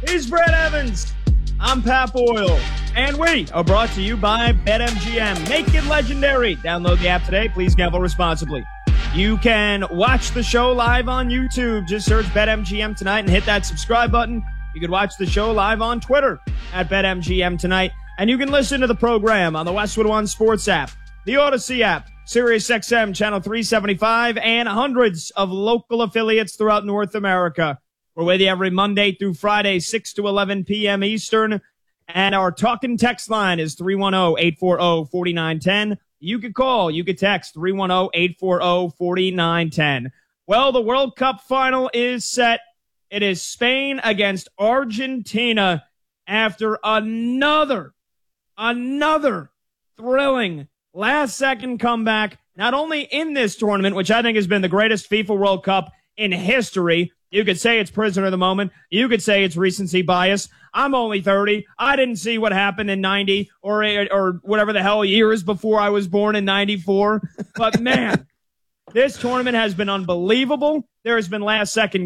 He's Brad Evans. I'm Pat Boyle. And we are brought to you by BetMGM. Make it legendary. Download the app today. Please gamble responsibly. You can watch the show live on YouTube. Just search BetMGM Tonight and hit that subscribe button. You can watch the show live on Twitter at BetMGM Tonight. And you can listen to the program on the Westwood One Sports app, the Odyssey app, SiriusXM Channel 375, and hundreds of local affiliates throughout North America. We're with you every Monday through Friday, 6 to 11 p.m. Eastern. And our talking text line is 310-840-4910. You could call, you could text 310-840-4910. Well, the World Cup final is set. It is Spain against Argentina after another thrilling last-second comeback, not only in this tournament, which I think has been the greatest FIFA World Cup in history. You could say it's prisoner of the moment. You could say it's recency bias. I'm only 30. I didn't see what happened in 90 or whatever the hell years before I was born in 94. But, man, this tournament has been unbelievable. There has been last-second